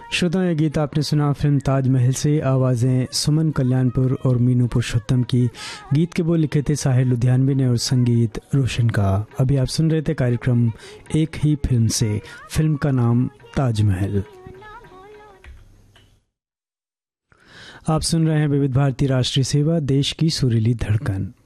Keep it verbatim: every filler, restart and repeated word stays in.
श्रोताओं, ये गीत आपने सुना फिल्म ताजमहल से। आवाज़ें सुमन कल्याणपुर और मीनू पुरुषोत्तम की। गीत के बोल लिखे थे साहिर लुधियानवी ने और संगीत रोशन का। अभी आप सुन रहे थे कार्यक्रम एक ही फिल्म से। फिल्म का नाम ताजमहल। आप सुन रहे हैं विविध भारती राष्ट्रीय सेवा, देश की सुरीली धड़कन।